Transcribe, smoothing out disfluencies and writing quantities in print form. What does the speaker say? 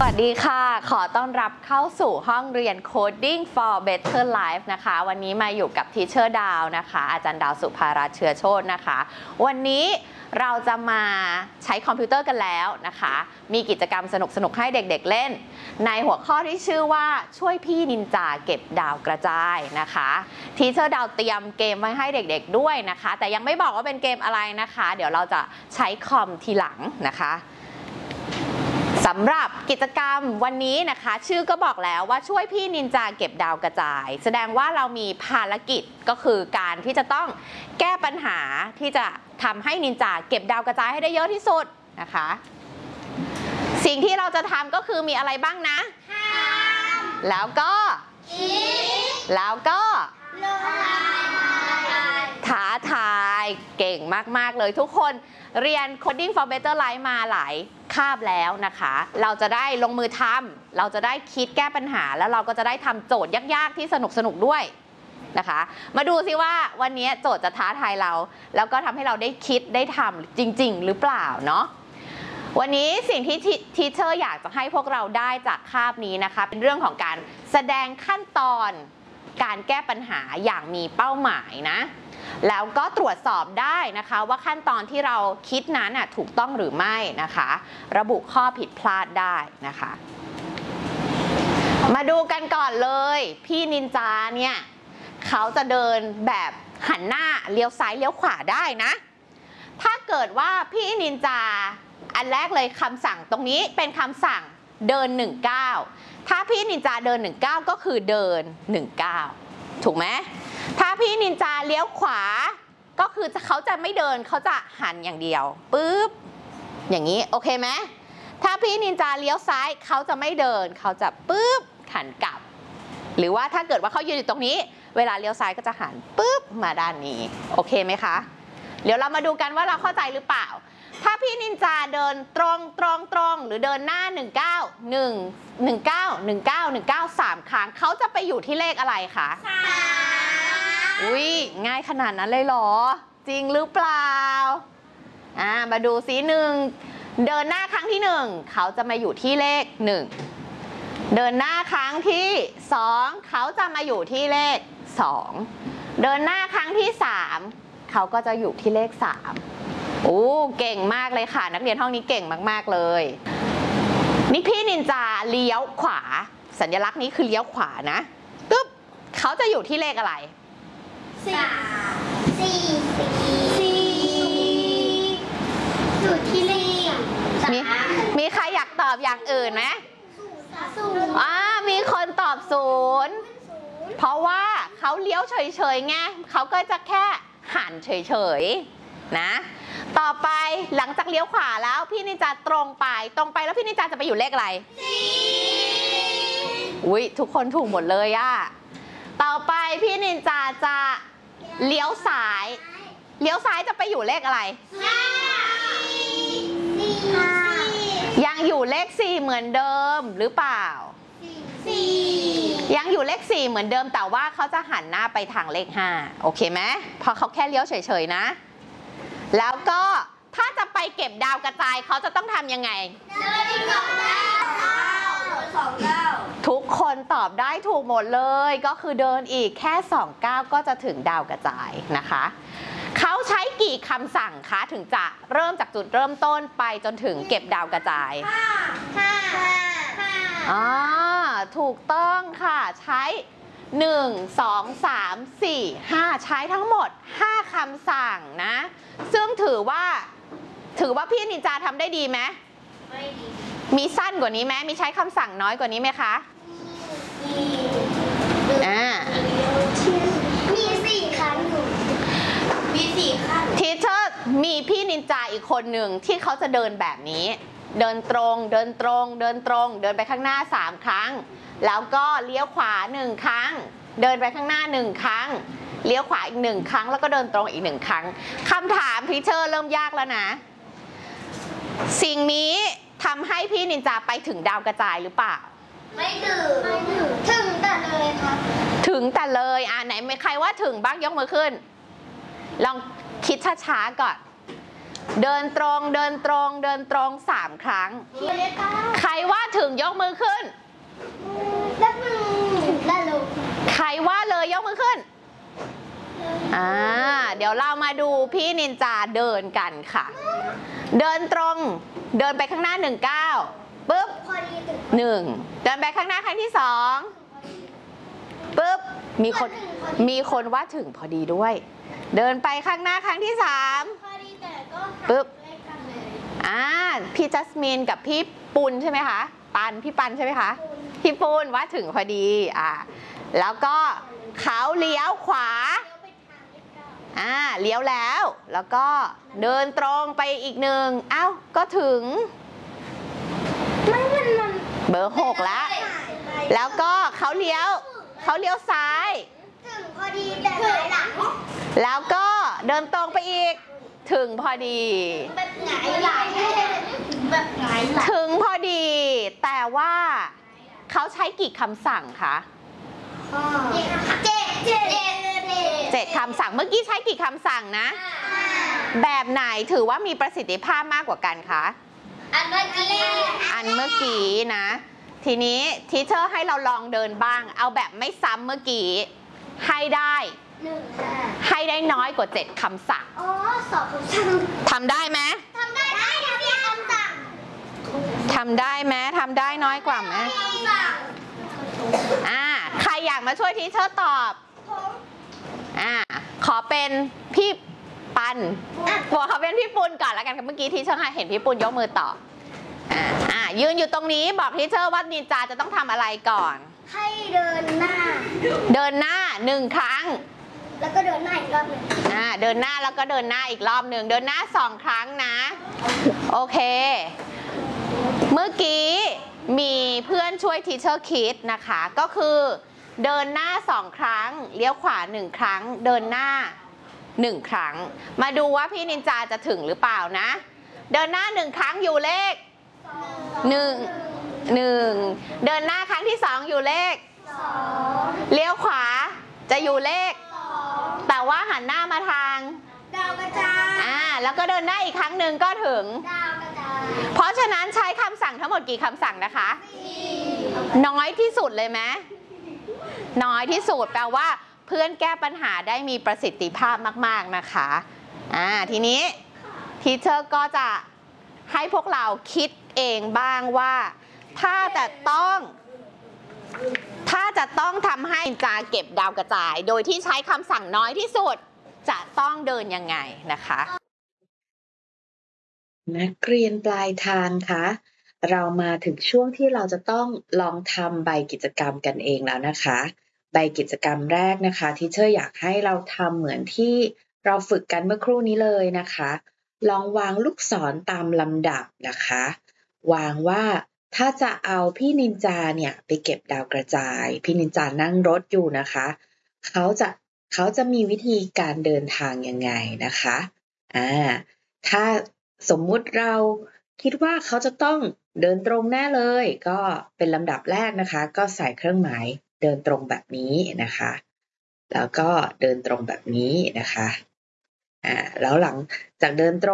วัสดีค่ะขอต้อนรับเข้าสู่ห้องเรียน Coding for Better Life นะคะวันนี้มาอยู่กับทีเชอร์ดาวนะคะอาจารย์ดาวสุภารัตน์เชื้อโชตินะคะวันนี้เราจะมาใช้คอมพิวเตอร์กันแล้วนะคะมีกิจกรรมสนุกๆให้เด็กๆเล่นในหัวข้อที่ชื่อว่าช่วยพี่นินจาเก็บดาวกระจายนะคะทีเชอร์ดาวเตรียมเกมไว้ให้เด็กๆด้วยนะคะแต่ยังไม่บอกว่าเป็นเกมอะไรนะคะเดี๋ยวเราจะใช้คอมทีหลังนะคะสำหรับกิจกรรมวันนี้นะคะชื่อก็บอกแล้วว่าช่วยพี่นินจาเก็บดาวกระจายแสดงว่าเรามีภารกิจก็คือการที่จะต้องแก้ปัญหาที่จะทำให้นินจาเก็บดาวกระจายให้ได้เยอะที่สุดนะคะสิ่งที่เราจะทำก็คือมีอะไรบ้างนะแล้วก็ท้าทายเก่งมากๆเลยทุกคนเรียน Coding for Better Life มาหลายคาบแล้วนะคะเราจะได้ลงมือทำเราจะได้คิดแก้ปัญหาแล้วเราก็จะได้ทำโจทย์ยากๆที่สนุกๆด้วยนะคะมาดูซิว่าวันนี้โจทย์จะท้าทายเราแล้วก็ทำให้เราได้คิดได้ทำจริงๆหรือเปล่าเนาะวันนี้สิ่งที่ทีเชอร์อยากจะให้พวกเราได้จากคาบนี้นะคะเป็นเรื่องของการแสดงขั้นตอนการแก้ปัญหาอย่างมีเป้าหมายนะแล้วก็ตรวจสอบได้นะคะว่าขั้นตอนที่เราคิดนั้นถูกต้องหรือไม่นะคะระบุข้อผิดพลาดได้นะคะมาดูกันก่อนเลยพี่นินจาเนี่ยเขาจะเดินแบบหันหน้าเลี้ยวซ้ายเลี้ยวขวาได้นะถ้าเกิดว่าพี่นินจาอันแรกเลยคำสั่งตรงนี้เป็นคำสั่งเดิน19ถ้าพี่นินจาเดิน19ก็คือเดิน19ถูกไหมถ้าพี่นินจาเลี้ยวขวาก็คือเขาจะไม่เดินเขาจะหันอย่างเดียวปึ๊บอย่างนี้โอเคไหมถ้าพี่นินจาเลี้ยวซ้ายเขาจะไม่เดินเขาจะปึ๊บหันกลับหรือว่าถ้าเกิดว่าเขายืนอยู่ตรงนี้เวลาเลี้ยวซ้ายก็จะหันปึ๊บมาด้านนี้โอเคไหมคะเดี๋ยวเรามาดูกันว่าเราเข้าใจหรือเปล่าถ้าพี่นินจาเดินตรงหรือเดินหน้า19 3 ครั้งเขาจะไปอยู่ที่เลขอะไรคะอุ้ยง่ายขนาดนั้นเลยเหรอจริงหรือเปล่ามาดูซิ1เดินหน้าครั้งที่1เขาจะมาอยู่ที่เลข1เดินหน้าครั้งที่2เขาจะมาอยู่ที่เลข2เดินหน้าครั้งที่3เขาก็จะอยู่ที่เลข3โอ้เก่งมากเลยค่ะนักเรียนห้องนี้เก่งมากๆเลยนี่พี่นินจาเลี้ยวขวาสัญลักษณ์นี้คือเลี้ยวขวานะปึ๊บเขาจะอยู่ที่เลขอะไรอยู่ที่เลขมีใครอยากตอบอย่างอื่นไหมมีคนตอบ0เพราะว่าเขาเลี้ยวเฉยๆไงเขาก็จะแค่หันเฉยๆนะต่อไปหลังจากเลี้ยวขวาแล้วพี่นินจาตรงไปแล้วพี่นินจาจะไปอยู่เลขอะไรอุ้ยทุกคนถูกหมดเลยต่อไปพี่นินจาจะเลี้ยวซ้ายจะไปอยู่เลขอะไรยังอยู่เลข4เหมือนเดิมหรือเปล่ายังอยู่เลข4เหมือนเดิมแต่ว่าเขาจะหันหน้าไปทางเลข5โอเคไหมเพราะเขาแค่เลี้ยวเฉยๆนะแล้วก็ถ้าจะไปเก็บดาวกระจายเขาจะต้องทำยังไงทุกคนตอบได้ถูกหมดเลยก็คือเดินอีกแค่2 ก้าวก็จะถึงดาวกระจายนะคะเขาใช้กี่คำสั่งคะถึงจะเริ่มจากจุดเริ่มต้นไปจนถึงเก็บดาวกระจายถูกต้องค่ะใช้1 2 3 4 5ใช้ทั้งหมด5คำสั่งนะซึ่งถือว่าพี่นินจาทำได้ดีไหมไม่ดีมีสั้นกว่านี้ไหมมีใช้คำสั่งน้อยกว่านี้ไหมคะมี4 ครั้งมี4 ครั้งทีเชอร์มีพี่นินจาอีกคนหนึ่งที่เขาจะเดินแบบนี้เดินตรงเดินไปข้างหน้า3 ครั้งแล้วก็เลี้ยวขวา1 ครั้งเดินไปข้างหน้า1 ครั้งเลี้ยวขวาอีก1 ครั้งแล้วก็เดินตรงอีก1 ครั้งคำถามทีเชอร์เริ่มยากแล้วนะสิ่งนี้ทำให้พี่นินจาไปถึงดาวกระจายหรือเปล่าไม่ถึงแต่เลยครับถึงแต่เลยไหนมีใครว่าถึงบ้างยกมือขึ้นลองคิดช้าๆก่อนเดินตรง เดินตรง เดินตรง3 ครั้งพี่เล็กค่ะใครว่าถึงยกมือขึ้นแล้วมึงแล้วลูกใครว่าเลยยกมือขึ้น เดี๋ยวเรามาดูพี่นินจาเดินกันค่ะ เดินตรง เดินไปข้างหน้า1 ก้าวปุ๊บพอดีถึง 1 เดินไปข้างหน้าครั้งที่2ปุ๊บ มีคนว่าถึงพอดีด้วย เดินไปข้างหน้าครั้งที่3 พอดีแต่ก็ปึ๊บเลขกันเลยพี่จัสมินกับพี่ปุณใช่ไหมคะพี่ปันใช่ไหมคะพี่ปุณว่าถึงพอดีแล้วก็เขาเลี้ยวขวาเลี้ยวไปทางเลขเก้าเลี้ยวแล้วก็เดินตรงไปอีก1อ้าวก็ถึงมันเบอร์6แล้วก็เขาเลี้ยวซ้ายถึงพอดีแต่ไหนหลังแล้วก็เดินตรงไปอีกถึงพอดีแบบไหนหลังแบบไหนหลังถึงพอดี แต่ว่าเขาใช้กี่คำสั่งคะ 7 คำสั่งเมื่อกี้ใช้กี่คำสั่งนะ แบบไหนถือว่ามีประสิทธิภาพมากกว่ากันคะอันเมื่อกี้อันเมื่อกี้นะ ทีนี้ทีเชอร์ให้เราลองเดินบ้าง เอาแบบไม่ซ้ำเมื่อกี้ให้ได้ น้อยกว่า 7 คำสั่งอ๋อสอบคำสั่งทำได้ไหมทำได้ค่ะพี่คำสั่งทำได้ไหมทำได้น้อยกว่าไหมคำสั่งใครอยากมาช่วยทีเชอร์ตอบผมขอเป็นพี่ปันขอเป็นพี่ปุณก่อนแล้วกันค่ะเมื่อกี้ทีเชอร์เห็นพี่ปุณยกมือตอบยืนอยู่ตรงนี้บอกทีเชอร์ว่านินจาจะต้องทำอะไรก่อนให้เดินหน้าเดินหน้า1 ครั้งแล้วก็เดินหน้าอีกรอบหนึ่งเดินหน้าแล้วก็เดินหน้าอีกรอบหนึ่งเดินหน้า2 ครั้งนะ โอเค เมื่อกี้มีเพื่อนช่วยทีเชอร์คิดนะคะ ก็คือเดินหน้า2 ครั้งเลี้ยวขวา1 ครั้งเดินหน้า1 ครั้งมาดูว่าพี่นินจาจะถึงหรือเปล่านะ เดินหน้า1 ครั้งอยู่เลข1 เดินหน้าครั้งที่2อยู่เลขเลี้ยวขวาจะอยู่เลขแต่ว่าหันหน้ามาทางดาวกระจายแล้วก็เดินหน้าอีกครั้งหนึ่งก็ถึงดาวกระจายเพราะฉะนั้นใช้คำสั่งทั้งหมดกี่คำสั่งนะคะ น้อยที่สุดเลยไหมน้อยที่สุดแปลว่าเพื่อนแก้ปัญหาได้มีประสิทธิภาพมากๆนะคะทีนี้ทีเชอร์ก็จะให้พวกเราคิดเองบ้างว่าถ้าจะต้องทำให้นินจาเก็บดาวกระจาย โดยที่ใช้คำสั่งน้อยที่สุดจะต้องเดินยังไงนะคะนักเรียนปลายทางคะเรามาถึงช่วงที่เราจะต้องลองทำใบกิจกรรมกันเองแล้วนะคะใบกิจกรรมแรกนะคะที่เชอร์อยากให้เราทำเหมือนที่เราฝึกกันเมื่อครู่นี้เลยนะคะลองวางลูกศรตามลำดับนะคะวางว่าถ้าจะเอาพี่นินจาเนี่ยไปเก็บดาวกระจายพี่นินจานั่งรถอยู่นะคะเขาจะมีวิธีการเดินทางยังไงนะคะถ้าสมมุติเราคิดว่าเขาจะต้องเดินตรงแน่เลยก็เป็นลำดับแรกนะคะก็ใส่เครื่องหมายเดินตรงแบบนี้นะคะแล้วก็เดินตรงแบบนี้นะคะแล้วหลังจากเดินตรง